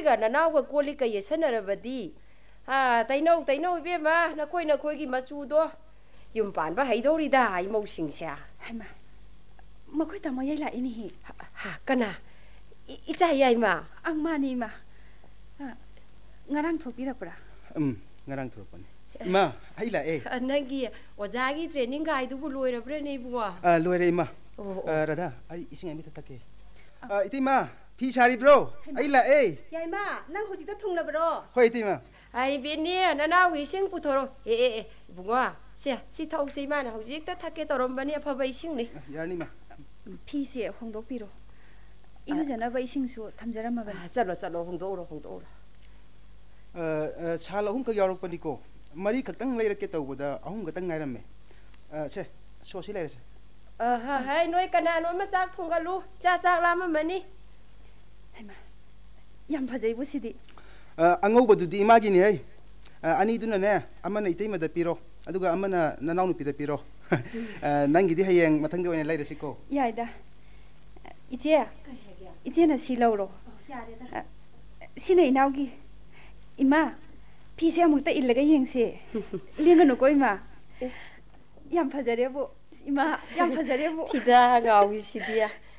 ꯅꯈꯣꯏꯒ ꯅꯅꯥꯎꯒ ꯀꯣꯜꯂꯤꯛꯀ ꯌꯦꯠꯁꯟꯅꯔꯕꯗꯤ ꯇꯩꯅꯧ 이베마 ꯅꯈꯣꯏꯒꯤ ꯃꯆꯨꯗꯣ ꯌꯨꯝ ꯄꯥꯟꯕ ꯍꯩꯗꯧꯔꯤꯗ 이모ꯁꯤꯡꯁꯦ. 하이마 먹고 있다 뭐 얘라 이니. 그나 이자 야이마. 악마니 마. ngarang thopirapra. ngarang thopani. Ima haila nangi ojaagi training guide bu loirabre nei bunga. Loire ima. Radha ai ising ami tatake. Itima phi sari bro. Aila 야이마 nang hojita thunglabro. Hoi itima. ai beni nanaw ising puthoro. bunga. 시 타옥세 이만 hojikta thake torombani afaba isingni. Yani ma. 피시에 홍도피로. 이루잖아 이싱수 탐자람마가. 잘로 홍도로. 살 ahum ka yarok pani ko mari khaktang leirake tawbada ahum gatang ngairame se sosi leirase hai noi kana no ma chak thungalu cha lama mani haima yam phajai busidi angobadudi imagi ni hai ani duna ne amana itei mada piro aduga amana nanaw nupi da piro nangi di hayeng mathang de oine leirase ko yaida ite na silawro sine inawgi ima 피세 아무것도 일러가 행세 링은 놓고 이마 얌 파자려고 이마 얌 파자려고 티다 가오시디야